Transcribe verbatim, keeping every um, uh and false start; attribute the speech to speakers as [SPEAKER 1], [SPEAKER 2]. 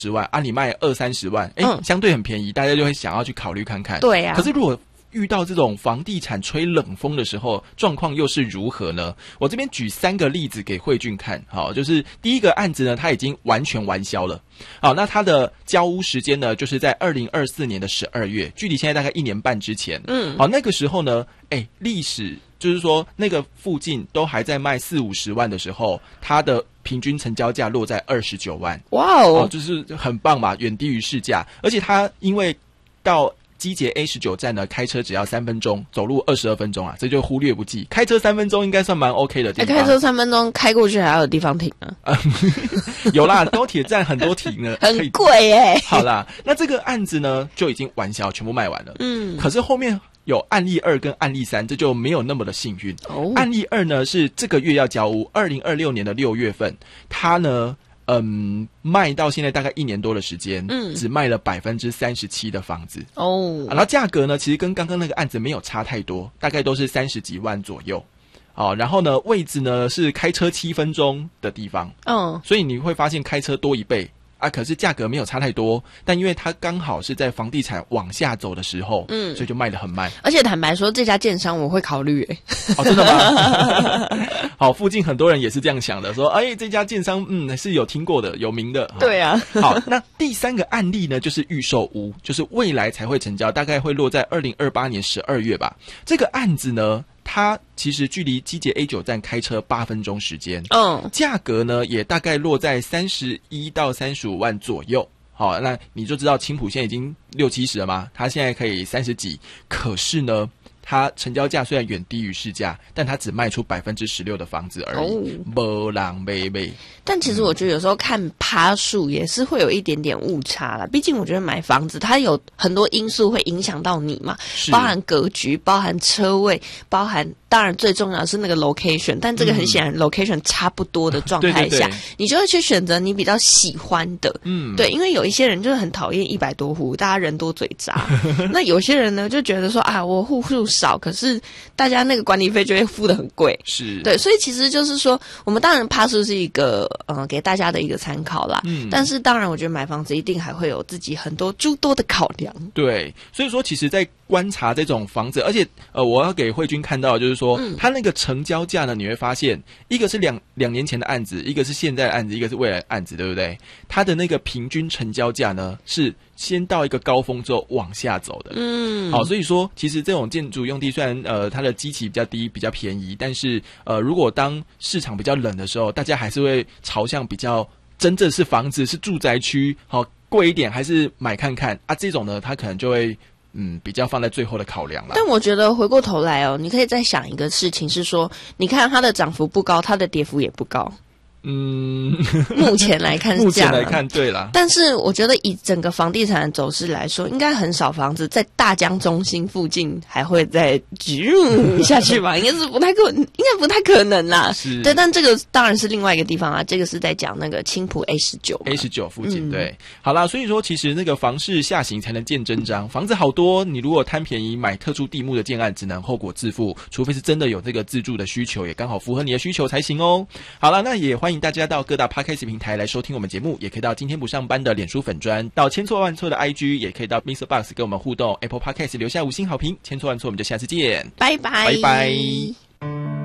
[SPEAKER 1] 十万啊，你卖二三十万，哎、嗯，相对很便宜，大家就会想要去考虑看看。
[SPEAKER 2] 对啊。
[SPEAKER 1] 可是如果遇到这种房地产吹冷风的时候，状况又是如何呢？我这边举三个例子给慧俊看。好，就是第一个案子呢，它已经完全完销了。好，那它的交屋时间呢，就是在二零二四年的十二月，距离现在大概一年半之前。嗯，好，那个时候呢，哎，历史就是说那个附近都还在卖四五十万的时候，它的平均成交价落在二十九万。
[SPEAKER 2] 哇哦，
[SPEAKER 1] 就是很棒嘛，远低于市价，而且它因为到机捷 A 十九 站呢，开车只要三分钟，走路二十二分钟啊，这就忽略不计。开车三分钟应该算蛮 OK 的地方。
[SPEAKER 2] 欸、开车三分钟开过去还要有地方停啊？
[SPEAKER 1] 有啦，高铁站很多停了，
[SPEAKER 2] 很贵耶、欸。
[SPEAKER 1] 好啦，那这个案子呢就已经完销，全部卖完了。嗯，可是后面有案例二跟案例三，这就没有那么的幸运。哦，案例二呢是这个月要交屋，二零二六年的六月份，它呢。嗯，卖到现在大概一年多的时间，嗯，只卖了百分之三十七的房子哦、啊。然后价格呢，其实跟刚刚那个案子没有差太多，大概都是三十几万左右。哦，然后呢，位置呢是开车七分钟的地方，嗯，所以你会发现开车多一倍。啊，可是价格没有差太多，但因为它刚好是在房地产往下走的时候，嗯，所以就卖得很慢。
[SPEAKER 2] 而且坦白说，这家建商我会考虑、欸，
[SPEAKER 1] 哦，真的吗？好，附近很多人也是这样想的，说，哎，这家建商，嗯，是有听过的，有名的。
[SPEAKER 2] 对啊。
[SPEAKER 1] 好，那第三个案例呢，就是预售屋，就是未来才会成交，大概会落在二零二八年十二月吧。这个案子呢，它其实距离机捷 A 九 站开车八分钟时间，嗯，价格呢也大概落在三十一到三十五万左右。好，那你就知道青埔现在已经六七十了嘛，它现在可以三十几，可是呢，它成交价虽然远低于市价，但它只卖出百分之十六的房子而已，没人买买。
[SPEAKER 2] 但其实我觉得有时候看趴数也是会有一点点误差啦，毕竟我觉得买房子它有很多因素会影响到你嘛，包含格局，包含车位，包含当然最重要的是那个 location， 但这个很显然 location 差不多的状态下，对对对，你就会去选择你比较喜欢的。嗯，对，因为有一些人就是很讨厌一百多户，大家人多嘴杂。那有些人呢就觉得说啊，我户数少，可是大家那个管理费就会付得很贵。
[SPEAKER 1] 是，对，
[SPEAKER 2] 所以其实就是说，我们当然趴数是一个呃给大家的一个参考啦。嗯，但是当然我觉得买房子一定还会有自己很多诸多的考量。
[SPEAKER 1] 对，所以说其实在观察这种房子，而且呃，我要给慧君看到的就是说，嗯，它那个成交价呢，你会发现一个是两两年前的案子，一个是现在的案子，一个是未来的案子，对不对？它的那个平均成交价呢，是先到一个高峰之后往下走的。嗯，好，所以说其实这种建筑用地虽然呃它的基期比较低，比较便宜，但是呃如果当市场比较冷的时候，大家还是会朝向比较真正是房子是住宅区，好贵一点还是买看看啊？这种呢，它可能就会。嗯，比较放在最后的考量啦。
[SPEAKER 2] 但我觉得回过头来哦，你可以再想一个事情是说，你看它的涨幅不高，它的跌幅也不高。嗯，目前来看是这样、啊。
[SPEAKER 1] 目前来看，对啦。
[SPEAKER 2] 但是我觉得以整个房地产的走势来说，应该很少房子在大江中心附近还会再植入下去吧？应该是不太可，应该不太可能啦。是，对。但这个当然是另外一个地方啊，这个是在讲那个青埔 A 十九
[SPEAKER 1] A 十九附近、嗯。对，好啦，所以说其实那个房市下行才能见真章，房子好多，你如果贪便宜买特殊地目的建案，只能后果自负，除非是真的有这个自住的需求，也刚好符合你的需求才行哦。好啦，那也欢迎。欢迎大家到各大 Podcast 平台来收听我们节目，也可以到今天不上班的脸书粉专，到千错万错的 I G， 也可以到 Mister Box 跟我们互动 ，Apple Podcast 留下五星好评，千错万错，我们就下次见，
[SPEAKER 2] 拜拜，
[SPEAKER 1] 拜拜。